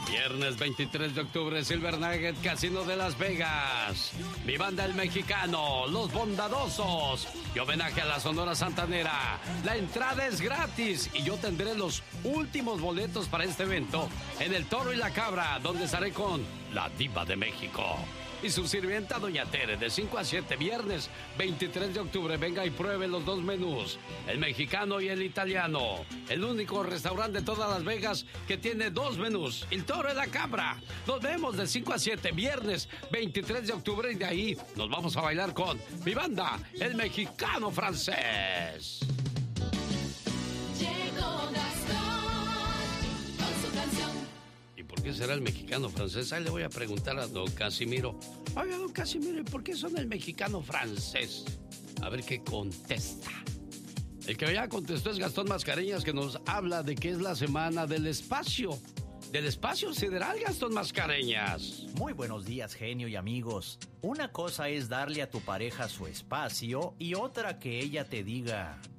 Viernes 23 de octubre, Silver Nugget Casino de Las Vegas. Mi banda El Mexicano, Los Bondadosos y homenaje a la Sonora Santanera. La entrada es gratis y yo tendré los últimos boletos para este evento en El Toro y la Cabra, donde estaré con la Diva de México y su sirvienta Doña Tere, de 5 a 7, viernes 23 de octubre. Venga y pruebe los dos menús, el mexicano y el italiano. El único restaurante de todas Las Vegas que tiene dos menús, El Toro y la Cabra. Nos vemos de 5 a 7, viernes 23 de octubre, y de ahí nos vamos a bailar con mi banda, El Mexicano Francés. Llegó Gastón con su canción. ¿Y por qué será el Mexicano Francés? Ahí le voy a preguntar a don Casimiro. Oiga, don Casimiro, ¿y por qué son el Mexicano Francés? A ver qué contesta. El que ya contestó es Gastón Mascareñas, que nos habla de que es la semana del espacio. Del espacio sideral, Gastón Mascareñas. Muy buenos días, genio y amigos. Una cosa es darle a tu pareja su espacio y otra que ella te diga: